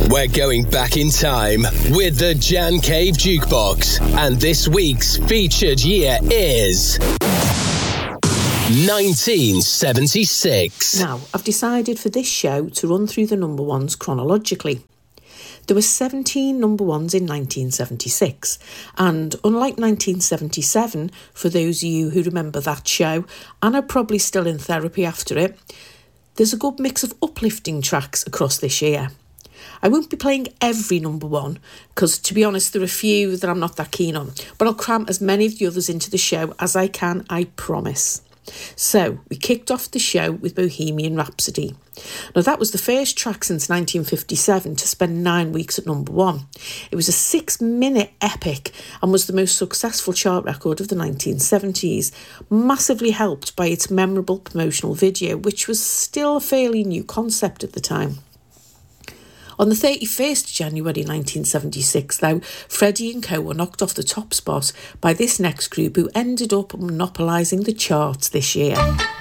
We're going back in time with the Jan Cave Jukebox, and this week's featured year is 1976. Now, I've decided for this show to run through the number ones chronologically. There were 17 number ones in 1976, and unlike 1977, for those of you who remember that show, and are probably still in therapy after it, there's a good mix of uplifting tracks across this year. I won't be playing every number one, because to be honest, there are a few that I'm not that keen on, but I'll cram as many of the others into the show as I can, I promise. So, we kicked off the show with Bohemian Rhapsody. Now, that was the first track since 1957 to spend 9 weeks at number one. It was a 6-minute epic and was the most successful chart record of the 1970s, massively helped by its memorable promotional video, which was still a fairly new concept at the time. On the 31st of January 1976, though, Freddie and Co were knocked off the top spot by this next group who ended up monopolising the charts this year.